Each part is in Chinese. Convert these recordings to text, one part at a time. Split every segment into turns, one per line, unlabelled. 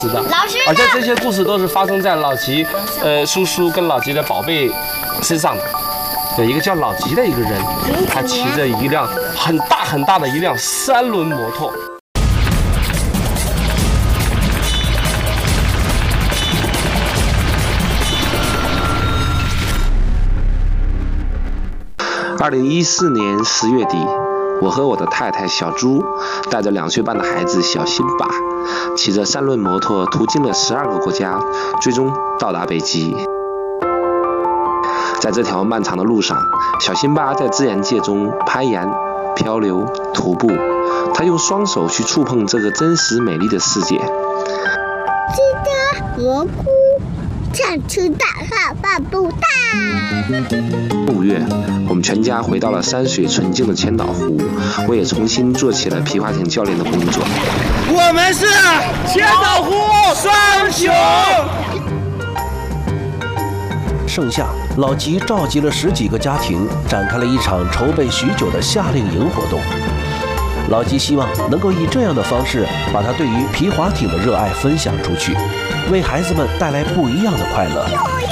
的，而且这些故事都是发生在老吉叔叔跟老吉的宝贝身上的。有一个叫老吉的一个人，他骑着一辆很大很大的一辆3轮摩托。
2014年10月底，我和我的太太小朱带着2岁半的孩子小辛巴，骑着3轮摩托途经了12个国家，最终到达北极。在这条漫长的路上，小辛巴在自然界中攀岩、漂流、徒步，他用双手去触碰这个真实美丽的世界。
记得蘑菇想吃大汉办不大。
5月，我们全家回到了山水纯净的千岛湖，我也重新做起了皮划艇教练的工作。
我们是千岛湖双雄。
盛夏，老吉召集了10几个家庭，展开了一场筹备许久的夏令营活动。老吉希望能够以这样的方式，把他对于皮划艇的热爱分享出去，为孩子们带来不一样的快乐。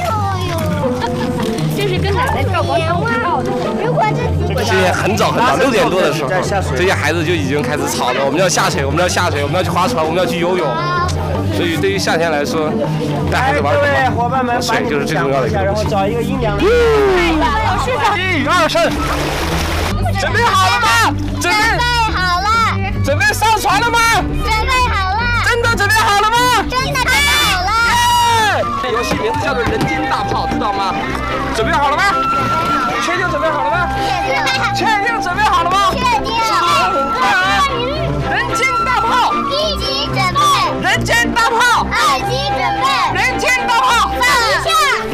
就是跟奶奶跳广场舞跳的。
如果这
现在很早6点多的时候，这些孩子就已经开始吵了，我们要下水，我们要下水，我们要去划船，我们要去游泳。所以对于夏天来说，带孩子玩水就是最重要的一个东西。
找一个阴凉的。1、2、3，准备好了吗？
准备好了。
准备上船了吗？
准备好了。
真的准备好了吗？
真的准备好了。
这游戏名字叫做人间大炮，知道吗？
准备好了吗？确定准备好了吗？确定准备好了吗？
确定。
人间大炮
1级准备。
人间大炮
2级准备。
人间大炮
放下。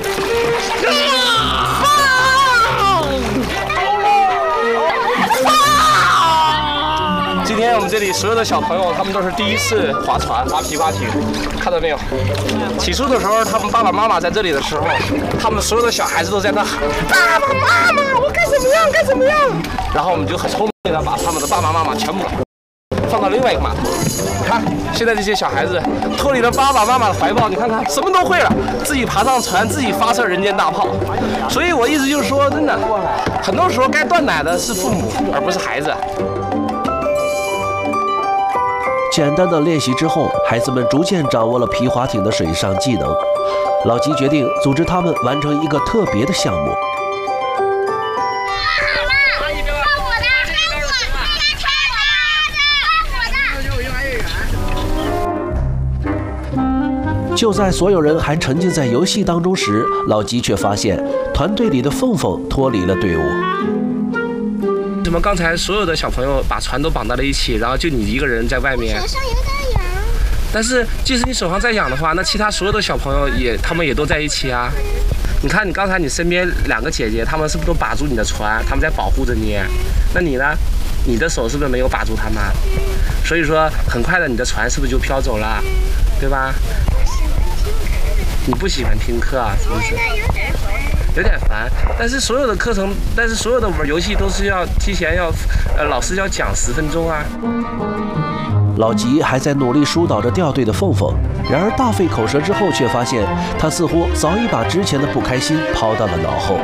今天我们这里所有的小朋友，他们都是第一次划船、划皮划艇，看到没有？起初的时候，他们爸爸妈妈在这里的时候，他们所有的小孩子都在那喊：“爸爸妈妈，我该怎么样？该怎么样？”然后我们就很聪明的把他们的爸爸妈妈全部放到另外一个码头。你看，现在这些小孩子脱离了爸爸妈妈的怀抱，你看看，什么都会了，自己爬上船，自己发射人间大炮。所以我意思就是说，真的，很多时候该断奶的是父母，而不是孩子。
简单的练习之后，孩子们逐渐掌握了皮划艇的水上技能。老吉决定组织他们完成一个特别的项目。就在所有人还沉浸在游戏当中时，老吉却发现团队里的凤凤脱离了队伍。
为什么刚才所有的小朋友把船都绑到了一起，然后就你一个人在外面？
手上有点痒。
但是即使你手上再痒的话，那其他所有的小朋友他们也都在一起啊。你看，你刚才你身边2个姐姐，她们是不是都把住你的船？她们在保护着你。那你呢？你的手是不是没有把住她们？所以说，很快的，你的船是不是就飘走了？对吧？你不喜欢听课啊？是不是？有点烦，但是所有的课程，所有的游戏都是要提前老师要讲10分钟啊。
老吉还在努力疏导着掉队的凤凤，然而大费口舌之后，却发现他似乎早已把之前的不开心抛到了脑后。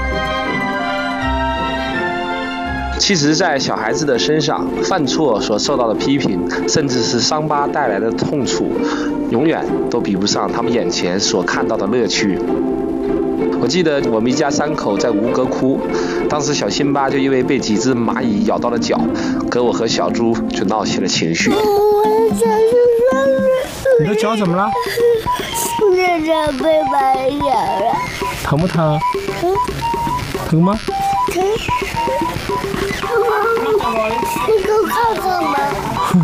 其实，在小孩子的身上，犯错所受到的批评，甚至是伤疤带来的痛楚，永远都比不上他们眼前所看到的乐趣。我记得我们一家3口在吴哥窟，当时小辛巴就因为被几只蚂蚁咬到了脚，跟我和小猪就闹起了情绪。
你的脚怎么了？
这脚被蚂蚁咬了。
疼不疼？疼吗？
疼。你给我靠着吗？